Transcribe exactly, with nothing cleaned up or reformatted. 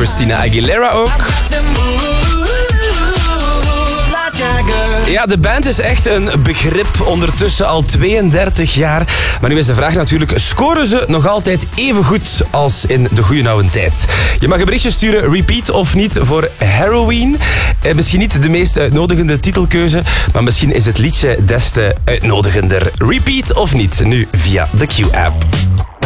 Christina Aguilera ook. Ja, de band is echt een begrip, ondertussen al tweeëndertig jaar. Maar nu is de vraag natuurlijk, scoren ze nog altijd even goed als in de goede oude tijd? Je mag een berichtje sturen, repeat of niet, voor Heroin. Eh, misschien niet de meest uitnodigende titelkeuze, maar misschien is het liedje des te uitnodigender. Repeat of niet, nu via de Q-app.